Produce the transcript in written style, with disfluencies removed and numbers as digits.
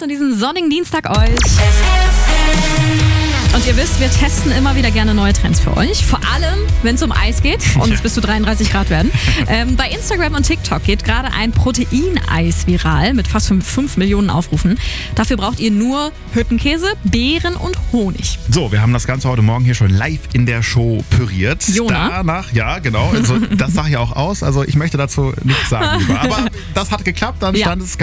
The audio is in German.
Start in diesen sonnigen Dienstag euch. Und ihr wisst, wir testen immer wieder gerne neue Trends für euch. Vor allem, wenn es um Eis geht und es bis zu 33 Grad werden. Bei Instagram und TikTok geht gerade ein Proteineis viral mit fast 5 Millionen Aufrufen. Dafür braucht ihr nur Hüttenkäse, Beeren und Honig. So, wir haben das Ganze heute Morgen hier schon live in der Show püriert. Jona? Danach, ja, genau. Also, das sah ja auch aus. Also ich möchte dazu nichts sagen, lieber. Aber das hat geklappt, dann stand es